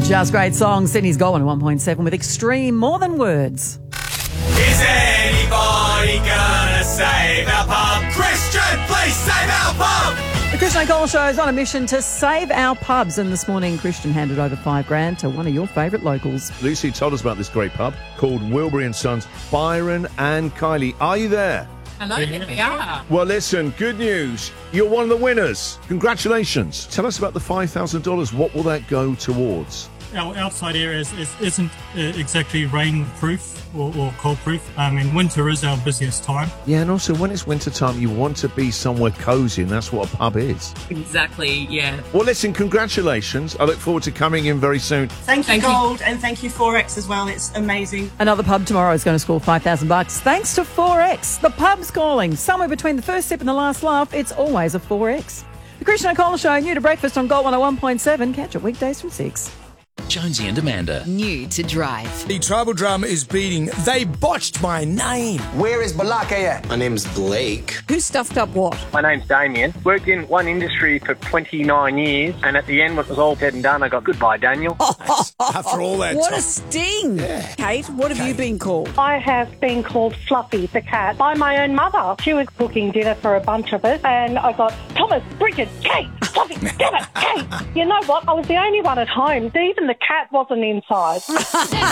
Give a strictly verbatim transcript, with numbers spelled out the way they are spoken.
Just great song. Sydney's Gold one point seven with Extreme, More Than Words. Is anybody gonna save our pub? Christian, please save our pub! The Christian O'Connell Show is on a mission to save our pubs, and this morning Christian handed over five grand to one of your favourite locals. Lucy told us about this great pub called Wilbury and Sons. Byron and Kylie, are you there? Hello, here we are. Well, listen, good news. You're one of the winners. Congratulations. Tell us about the five thousand dollars. What will that go towards? Our outside area is, is, isn't uh, exactly rain-proof or, or cold-proof. I mean, winter is our busiest time. Yeah, and also when it's winter time, you want to be somewhere cosy, and that's what a pub is. Exactly, yeah. Well, listen, congratulations. I look forward to coming in very soon. Thank you, Thank you. Gold, and thank you, four X as well. It's amazing. Another pub tomorrow is going to score five thousand bucks thanks to four X. The pub's calling. Somewhere between the first sip and the last laugh, it's always a four X. The Christian O'Connell Show, new to breakfast on Gold one oh one point seven. Catch it weekdays from six. Jonesy and Amanda. New to drive. The tribal drum is beating. They botched my name. Where is Balaka at? My name's Blake. Who stuffed up what? My name's Damien. Worked in one industry for twenty-nine years, and at the end, when it was all said and done, I got goodbye, Daniel. After all that What time. a sting! Yeah. Kate, what have you been called? I have been called Fluffy the cat by my own mother. She was cooking dinner for a bunch of us, and I got Thomas, Bridget, Kate, Fluffy, damn it, Kate. You know what? I was the only one at home. Even the cat wasn't inside.